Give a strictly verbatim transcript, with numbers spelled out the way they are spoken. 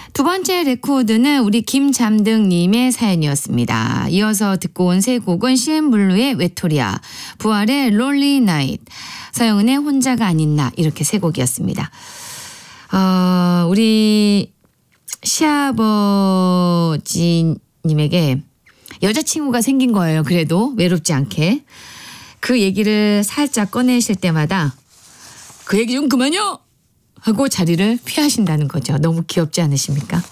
두 번째 레코드는 우리 김잠등님의 사연이었습니다. 이어서 듣고 온 세 곡은 씨엠블루의 외톨이야, 부활의 롤리 나잇, 서영은의 혼자가 아닌 나, 이렇게 세 곡이었습니다. 어, 우리 시아버지님에게 여자친구가 생긴 거예요. 그래도 외롭지 않게. 그 얘기를 살짝 꺼내실 때마다 그 얘기 좀 그만요! 하고 자리를 피하신다는 거죠. 너무 귀엽지 않으십니까?